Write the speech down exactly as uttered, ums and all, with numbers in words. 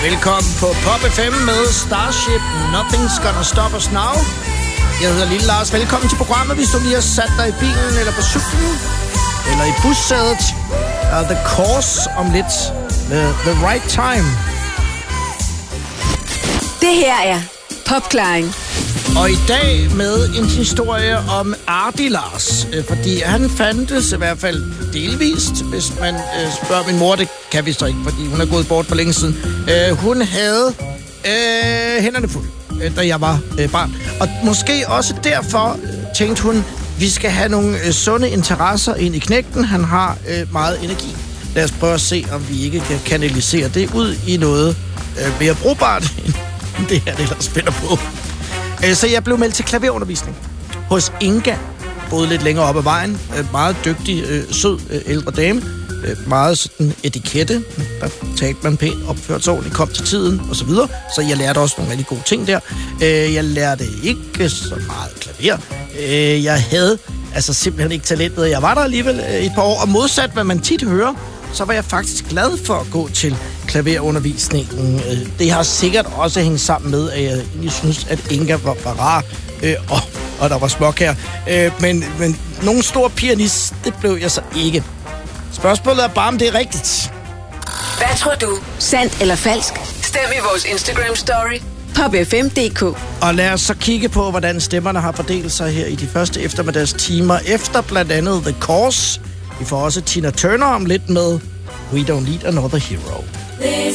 Velkommen på Pop F M med Starship, Nothing's Gonna Stop Us Now. Jeg hedder Lille Lars. Velkommen til programmet, hvis du lige har sat dig i bilen, eller på cyklen, eller i bussædet. Uh, The Course om lidt med The Right Time. Det her er Popklaring. Og i dag med en historie om Artie Lars, øh, fordi han fandtes i hvert fald delvist, hvis man øh, spørger min mor. Det kan vi så ikke, fordi hun er gået bort for længe siden. Øh, hun havde øh, hænderne fulde, øh, da jeg var øh, barn. Og måske også derfor øh, tænkte hun, vi skal have nogle øh, sunde interesser ind i knægten. Han har øh, meget energi. Lad os prøve at se, om vi ikke kan kanalisere det ud i noget øh, mere brugbart, end det her, det ellers spiller på. Så jeg blev meldt til klaverundervisning hos Inga, boede lidt længere op ad vejen. Meget dygtig, sød ældre dame. Meget sådan etikette. Der talte man pænt, opført sig ordentligt, kom til tiden og så videre. Så jeg lærte også nogle rigtig gode ting der. Jeg lærte ikke så meget klaver. Jeg havde altså simpelthen ikke talentet. Jeg var der alligevel et par år, og modsat hvad man tit hører, så var jeg faktisk glad for at gå til klaverundervisningen. Det har sikkert også hængt sammen med, at jeg egentlig synes, at Inga var, var rar, øh, og, og der var smuk her. Øh, men, men nogen stor pianist, det blev jeg så ikke. Spørgsmålet er bare, om det er rigtigt. Hvad tror du? Sandt eller falsk? Stem i vores Instagram-story. Pop F M punktum d k. Og lad os så kigge på, hvordan stemmerne har fordelt sig her i de første eftermiddags timer, efter blandt andet The Course. Vi får også Tina Turner om lidt med We Don't Need Another Hero. This